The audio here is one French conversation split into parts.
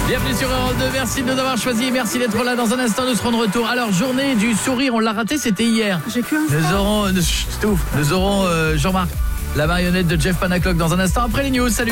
Bienvenue sur Europe 2, merci de nous avoir choisis, merci d'être là. Dans un instant, nous serons de retour. Alors, journée du sourire, on l'a raté, c'était hier. J'ai plus un Nous aurons Jean-Marc, la marionnette de Jeff Panaclock dans un instant après les news. Salut.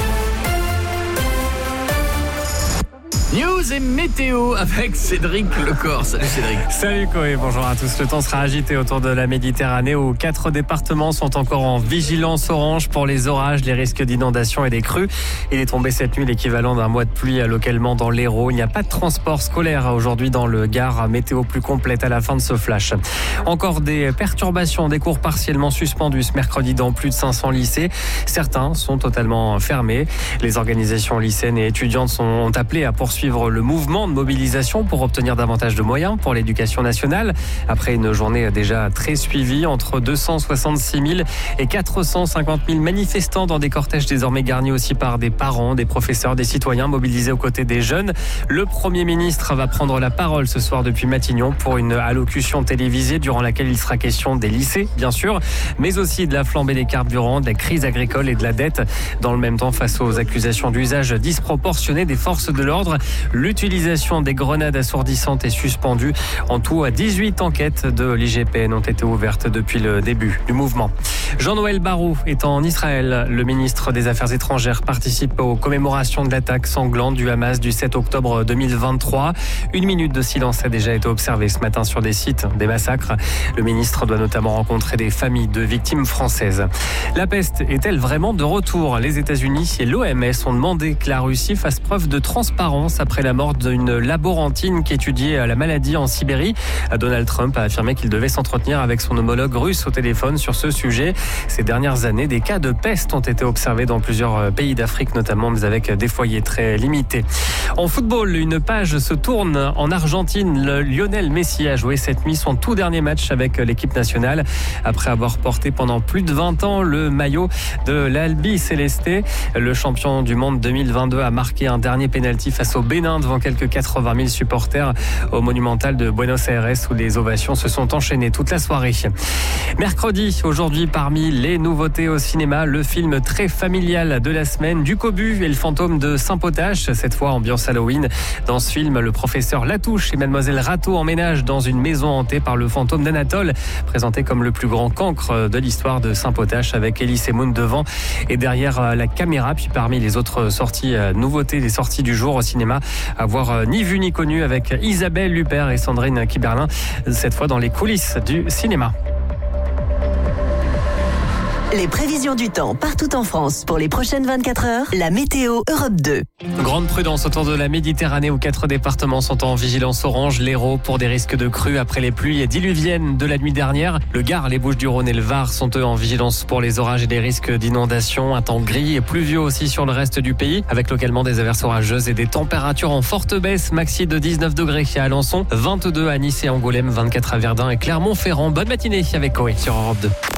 News et météo avec Cédric Lecor. Salut Cédric. Salut Koé, bonjour à tous. Le temps sera agité autour de la Méditerranée où 4 départements sont encore en vigilance orange pour les orages, les risques d'inondation et des crues. Il est tombé cette nuit l'équivalent d'un mois de pluie localement dans l'Hérault. Il n'y a pas de transport scolaire aujourd'hui dans le Gard. Météo plus complète à la fin de ce flash. Encore des perturbations, des cours partiellement suspendus ce mercredi dans plus de 500 lycées. Certains sont totalement fermés. Les organisations lycéennes et étudiantes ont appelé à poursuivre le mouvement de mobilisation pour obtenir davantage de moyens pour l'éducation nationale. Après une journée déjà très suivie, entre 266 000 et 450 000 manifestants dans des cortèges désormais garnis aussi par des parents, des professeurs, des citoyens mobilisés aux côtés des jeunes. Le Premier ministre va prendre la parole ce soir depuis Matignon pour une allocution télévisée durant laquelle il sera question des lycées, bien sûr, mais aussi de la flambée des carburants, de la crise agricole et de la dette. Dans le même temps, face aux accusations d'usage disproportionné des forces de l'ordre, l'utilisation des grenades assourdissantes est suspendue. En tout, 18 enquêtes de l'IGPN ont été ouvertes depuis le début du mouvement. Jean-Noël Barrot est en Israël. Le ministre des Affaires étrangères participe aux commémorations de l'attaque sanglante du Hamas du 7 octobre 2023. Une minute de silence a déjà été observée ce matin sur des sites des massacres. Le ministre doit notamment rencontrer des familles de victimes françaises. La peste est-elle vraiment de retour ? Les États-Unis et l'OMS ont demandé que la Russie fasse preuve de transparence après la mort d'une laborantine qui étudiait la maladie en Sibérie. Donald Trump a affirmé qu'il devait s'entretenir avec son homologue russe au téléphone sur ce sujet. Ces dernières années, des cas de peste ont été observés dans plusieurs pays d'Afrique notamment, mais avec des foyers très limités. En football, une page se tourne en Argentine. Lionel Messi a joué cette nuit son tout dernier match avec l'équipe nationale. Après avoir porté pendant plus de 20 ans le maillot de l'Albi Celeste, le champion du monde 2022 a marqué un dernier pénalty face au Bénin devant quelques 80 000 supporters au Monumental de Buenos Aires où les ovations se sont enchaînées toute la soirée. Mercredi, aujourd'hui, parmi les nouveautés au cinéma, le film très familial de la semaine, Du Cobu et le fantôme de Saint-Potache, cette fois ambiance Halloween. Dans ce film, le professeur Latouche et Mademoiselle Rateau emménagent dans une maison hantée par le fantôme d'Anatole, présenté comme le plus grand cancre de l'histoire de Saint-Potache, avec Elie Moon devant et derrière la caméra. Puis parmi les autres sorties nouveautés, les sorties du jour au cinéma, à voir Ni vu ni connu avec Isabelle Huppert et Sandrine Kiberlin, cette fois dans les coulisses du cinéma. Les prévisions du temps partout en France pour les prochaines 24 heures, la météo Europe 2. Grande prudence autour de la Méditerranée où 4 départements sont en vigilance orange. L'Hérault pour des risques de crues après les pluies diluviennes de la nuit dernière. Le Gard, les Bouches-du-Rhône et le Var sont eux en vigilance pour les orages et des risques d'inondation. Un temps gris et pluvieux aussi sur le reste du pays avec localement des averses orageuses et des températures en forte baisse. Maxi de 19 degrés à Alençon, 22 à Nice et Angoulême, 24 à Verdun et Clermont-Ferrand. Bonne matinée avec Koé sur Europe 2.